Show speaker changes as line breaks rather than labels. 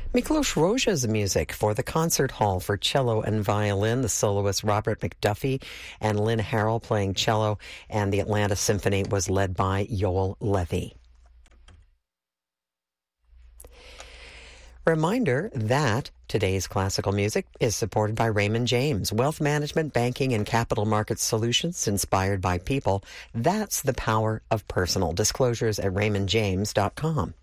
Miklos Rozsa's music for the concert hall for cello and violin, the soloist Robert McDuffie and Lynn Harrell playing cello, and the Atlanta Symphony was led by Yoel Levy. Reminder that today's classical music is supported by Raymond James, wealth management, banking, and capital markets solutions inspired by people. That's the power of personal. Disclosures at raymondjames.com.